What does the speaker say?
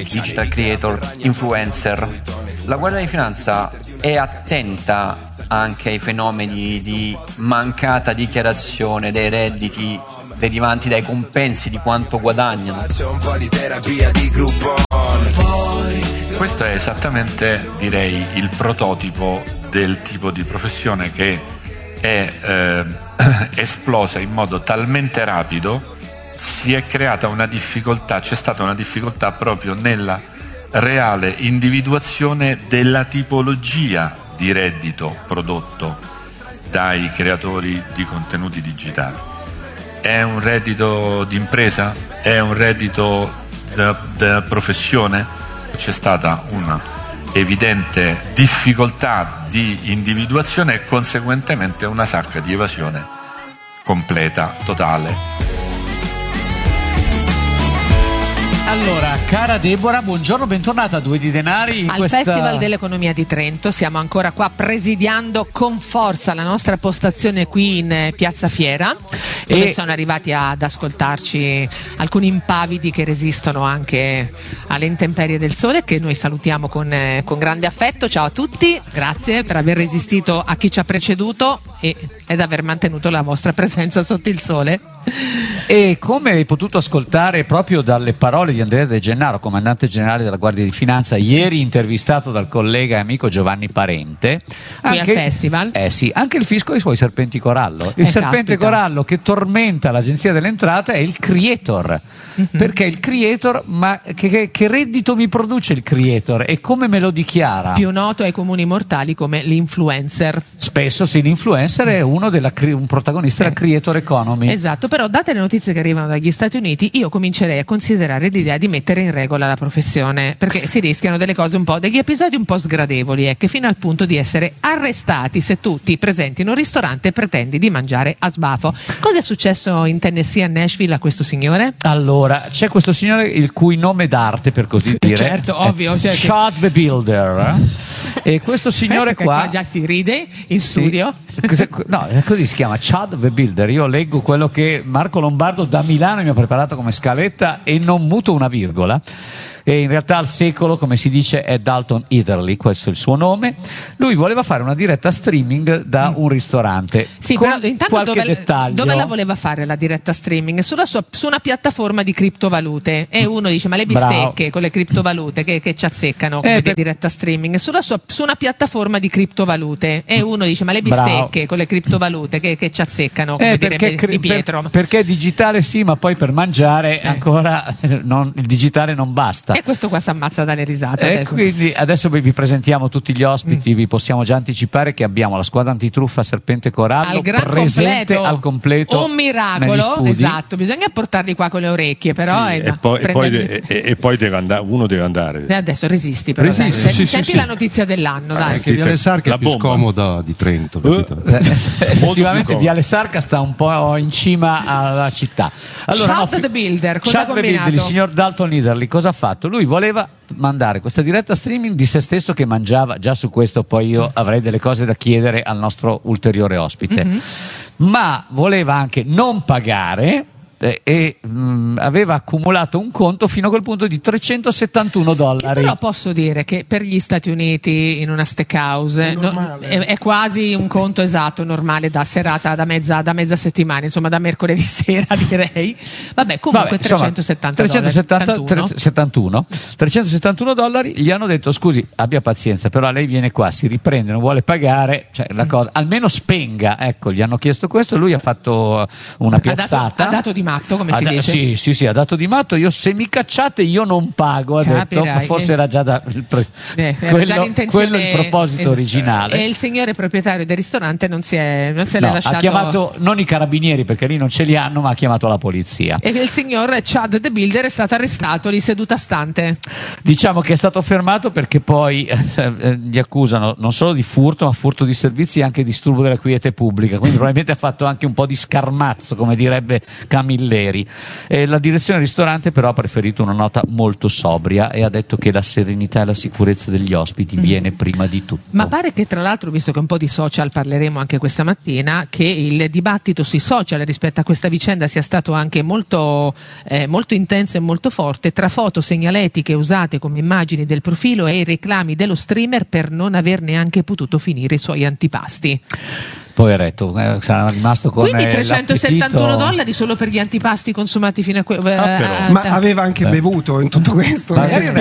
digital creator, influencer. La Guardia di Finanza è attenta anche ai fenomeni di mancata dichiarazione dei redditi derivanti dai compensi di quanto guadagnano. Questo è esattamente, direi, il prototipo del tipo di professione che è esplosa in modo talmente rapido, si è creata una difficoltà, c'è stata una difficoltà proprio nella reale individuazione della tipologia di reddito prodotto dai creatori di contenuti digitali. È un reddito di impresa? È un reddito da professione? C'è stata una evidente difficoltà di individuazione e conseguentemente una sacca di evasione completa, totale. Allora, cara Deborah, buongiorno, bentornata a Due di Denari. Al Festival dell'Economia di Trento siamo ancora qua presidiando con forza la nostra postazione qui in Piazza Fiera, dove sono arrivati ad ascoltarci alcuni impavidi che resistono anche alle intemperie del sole, che noi salutiamo con grande affetto. Ciao a tutti, grazie per aver resistito a chi ci ha preceduto ed aver mantenuto la vostra presenza sotto il sole. E come hai potuto ascoltare proprio dalle parole di Andrea De Gennaro, comandante generale della Guardia di Finanza, ieri intervistato dal collega e amico Giovanni Parente, qui al festival, sì, anche il fisco ha i suoi serpenti corallo. Il serpente corallo che tormenta l'Agenzia delle Entrate è il creator. Perché il creator, ma che reddito mi produce il creator e come me lo dichiara? Più noto ai comuni mortali come l'influencer. Spesso sì, l'influencer è un protagonista della creator economy. Esatto, però date le notizie che arrivano dagli Stati Uniti, io comincerei a considerare l'idea di mettere in regola la professione, perché si rischiano degli episodi un po' sgradevoli, che fino al punto di essere arrestati se tu ti presenti in un ristorante e pretendi di mangiare a sbafo. Cosa è successo in Tennessee, a Nashville, a questo signore? Allora, c'è questo signore il cui nome d'arte, per così dire, certo, ovvio, Chad the Builder, e questo signore qua già si ride in studio. No, così si chiama, Chad the Builder. Io leggo quello che Marco Lombardo da Milano mi ha preparato come scaletta e non muto una virgola. E in realtà al secolo, come si dice, è Dalton Eatherly, questo è il suo nome. Lui voleva fare una diretta streaming da un ristorante. Sì, con però intanto qualche dettaglio. Dove la voleva fare la diretta streaming? Su una piattaforma di criptovalute. E uno dice, ma le bistecche con le criptovalute che ci azzeccano come diretta streaming? Su una piattaforma di criptovalute. E uno dice, ma le bistecche con le criptovalute che ci azzeccano, come direbbe Di Pietro. Perché digitale sì, ma poi per mangiare ancora il digitale non basta. E questo qua si ammazza dalle risate. Quindi adesso vi presentiamo tutti gli ospiti. Vi possiamo già anticipare che abbiamo la squadra antitruffa Serpente Corallo presente al completo. Un miracolo, esatto. Bisogna portarli qua con le orecchie, però. Sì, e poi uno deve andare. Adesso resisti, però. Senti la notizia dell'anno, dai. Perché Viale Sarca è più scomoda di Trento, capito? Effettivamente Viale Sarca sta un po' in cima alla città. Allora, Chad the Builder, cosa ha combinato? Il signor Dalton Eatherly cosa ha fatto? Lui voleva mandare questa diretta streaming di se stesso che mangiava. Già su questo poi io avrei delle cose da chiedere al nostro ulteriore ospite, ma voleva anche non pagare e aveva accumulato un conto fino a quel punto di $371. Però posso dire che per gli Stati Uniti in una steakhouse è quasi un conto esatto normale da serata, da mezza settimana, insomma da mercoledì sera, direi. Vabbè, comunque $371 gli hanno detto: scusi, abbia pazienza, però lei viene qua, si riprende, non vuole pagare, cioè la cosa, almeno spenga, ecco. Gli hanno chiesto questo, lui ha fatto una piazzata, ha dato di matto, come si dice. Sì, ha dato di matto. Io, se mi cacciate io non pago, ha detto, ma forse era già quello il proposito originale. E il signore proprietario del ristorante non se l'è lasciato. Ha chiamato non i carabinieri, perché lì non ce li hanno, ma ha chiamato la polizia. E il signor Chad the Builder è stato arrestato lì seduta stante. Diciamo che è stato fermato perché poi gli accusano non solo di furto, ma furto di servizi e anche disturbo della quiete pubblica, quindi probabilmente ha fatto anche un po' di scarmazzo, come direbbe Camilleri Camilleri. La direzione del ristorante però ha preferito una nota molto sobria e ha detto che la serenità e la sicurezza degli ospiti viene prima di tutto. Ma pare che, tra l'altro, visto che un po' di social parleremo anche questa mattina, che il dibattito sui social rispetto a questa vicenda sia stato anche molto intenso e molto forte, tra foto segnaletiche usate come immagini del profilo e i reclami dello streamer per non aver neanche potuto finire i suoi antipasti. Poveretto, sarà rimasto con quindi $371 solo per gli antipasti consumati fino a ma aveva anche bevuto in tutto questo. Magari